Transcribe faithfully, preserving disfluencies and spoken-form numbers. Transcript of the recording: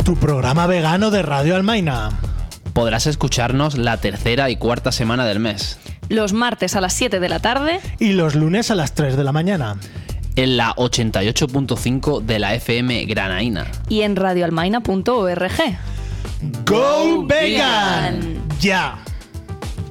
tu programa vegano de Radio Almaina. Podrás escucharnos la tercera y cuarta semana del mes. Los martes a las siete de la tarde. Y los lunes a las tres de la mañana. En la ochenta y ocho punto cinco de la F M Granaína. Y en radioalmaina punto org. ¡Go Vegan! ¡Ya!